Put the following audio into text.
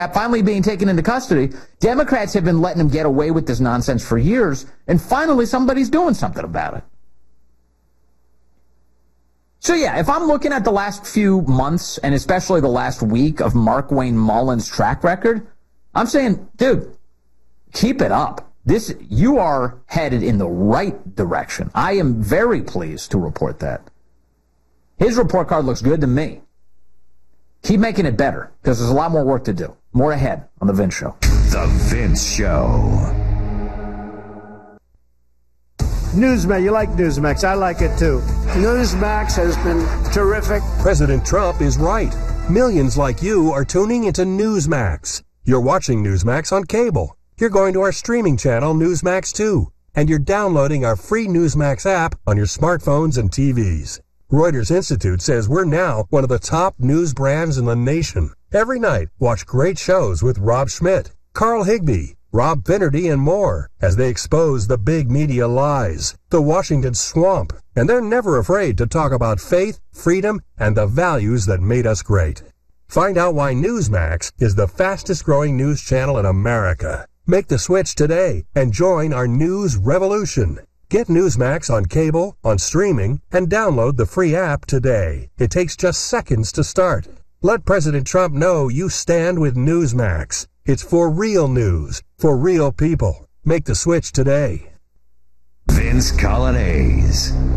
finally being taken into custody. Democrats have been letting him get away with this nonsense for years, and finally somebody's doing something about it. So yeah, if I'm looking at the last few months, and especially the last week of Markwayne Mullin's track record, I'm saying, dude, keep it up. You are headed in the right direction. I am very pleased to report that. His report card looks good to me. Keep making it better, because there's a lot more work to do. More ahead on The Vince Show. The Vince Show. Newsmax, you like Newsmax. I like it too. Newsmax has been terrific. President Trump is right. Millions like you are tuning into Newsmax. You're watching Newsmax on cable. You're going to our streaming channel, Newsmax 2. And you're downloading our free Newsmax app on your smartphones and TVs. Reuters Institute says we're now one of the top news brands in the nation. Every night, watch great shows with Rob Schmidt, Carl Higbie, Rob Finnerty, and more as they expose the big media lies, the Washington swamp, and they're never afraid to talk about faith, freedom, and the values that made us great. Find out why Newsmax is the fastest growing news channel in America. Make the switch today and join our news revolution. Get Newsmax on cable, on streaming, and download the free app today. It takes just seconds to start. Let President Trump know you stand with Newsmax. It's for real news, for real people. Make the switch today. Vince Coglianese.